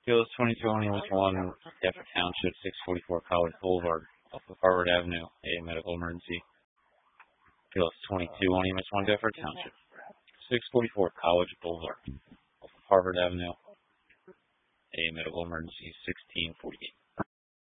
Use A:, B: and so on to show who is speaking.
A: Fields 22 West 1, Deptford Township, 644 College Boulevard, off of Harvard Avenue, a medical emergency. Fields 22 West 1, Deptford Township, 644 College Boulevard, off of Harvard Avenue, a medical emergency, 1648.